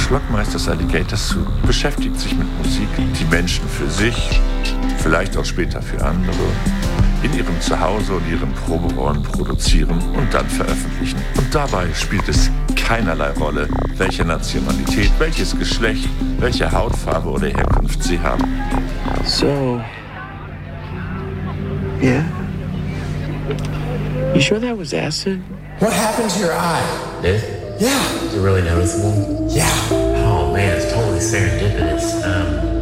Schlockmeisters Alligators Zoo beschäftigt sich mit Musik, die Menschen für sich, vielleicht auch später für andere, in ihrem Zuhause und ihren Proberäumen produzieren und dann veröffentlichen. Und dabei spielt es keinerlei Rolle, welche Nationalität, welches Geschlecht, welche Hautfarbe oder Herkunft sie haben. So, yeah? You sure that was acid? What happened to your eye? Did? Yeah. Is it really noticeable? Yeah. Oh man, it's totally serendipitous.